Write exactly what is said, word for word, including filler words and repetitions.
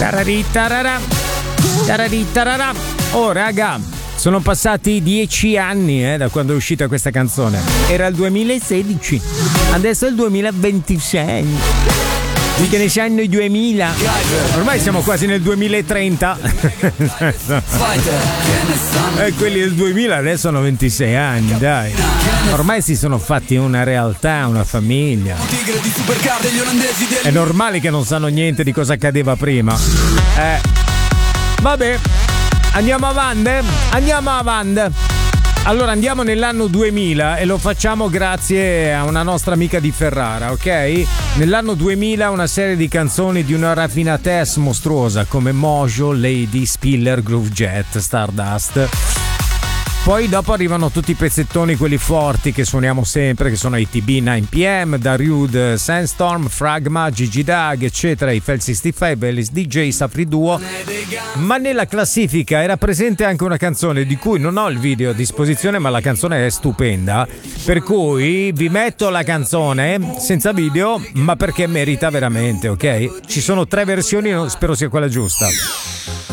Tararitarara. Tararitarara. Oh raga, sono passati dieci anni eh, da quando è uscita questa canzone. Era il duemilasedici, adesso è il duemilaventisei. Di che ne sanno i duemila? Ormai siamo quasi nel duemilatrenta. E quelli del duemila adesso hanno ventisei anni, dai. Ormai si sono fatti una realtà, una famiglia. È normale che non sanno niente di cosa accadeva prima. Eh. Vabbè, andiamo avanti? Andiamo avanti. Allora andiamo nell'anno duemila e lo facciamo grazie a una nostra amica di Ferrara, ok? Nell'anno duemila una serie di canzoni di una raffinatezza mostruosa come Mojo, Lady, Spiller, Groove Jet, Stardust. Poi dopo arrivano tutti i pezzettoni, quelli forti che suoniamo sempre, che sono i T B nove P M, Darude, Sandstorm, Fragma, Gigi Dag, eccetera, i Fel sessantacinque, Ellis D J, Safri Duo. Ma nella classifica era presente anche una canzone di cui non ho il video a disposizione, ma la canzone è stupenda, per cui vi metto la canzone senza video, ma perché merita veramente, ok? Ci sono tre versioni, spero sia quella giusta.